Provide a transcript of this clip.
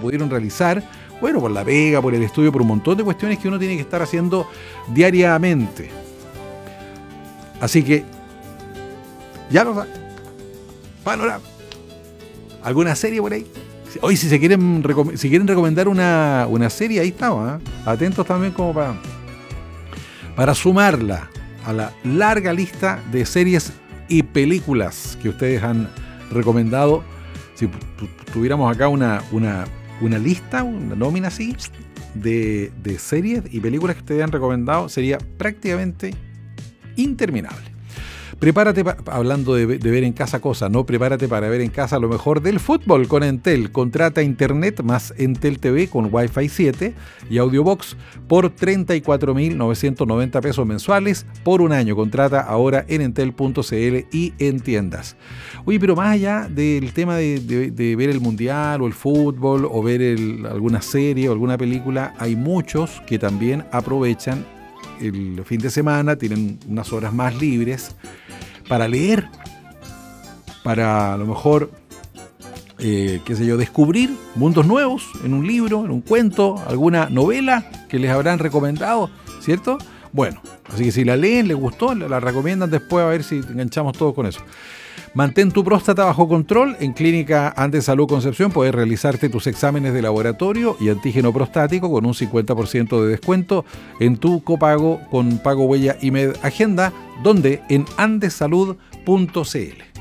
pudieron realizar, bueno, por la pega, por el estudio, por un montón de cuestiones que uno tiene que estar haciendo diariamente. Así que, ya lo saben. Panorama. ¿Alguna serie por ahí? Hoy si quieren recomendar una serie, ahí estamos, ¿eh? Atentos también como para sumarla a la larga lista de series y películas que ustedes han recomendado. Si tuviéramos acá una lista, una nómina así, de series y películas que ustedes han recomendado, sería prácticamente interminable. Prepárate, hablando de ver en casa cosas, ¿no? Prepárate para ver en casa lo mejor del fútbol con Entel. Contrata Internet más Entel TV con Wi-Fi 7 y Audiobox por 34.990 pesos mensuales por un año. Contrata ahora en entel.cl y en tiendas. Oye, pero más allá del tema de ver el mundial o el fútbol o ver alguna serie o alguna película, hay muchos que también aprovechan el fin de semana, tienen unas horas más libres para leer, para a lo mejor, descubrir mundos nuevos en un libro, en un cuento, alguna novela que les habrán recomendado, ¿cierto? Bueno, así que si la leen, les gustó, la recomiendan después, a ver si enganchamos todos con eso. Mantén tu próstata bajo control. En Clínica Andes Salud Concepción puedes realizarte tus exámenes de laboratorio y antígeno prostático con un 50% de descuento en tu copago con Pago Huella y Med Agenda, donde en andesalud.cl.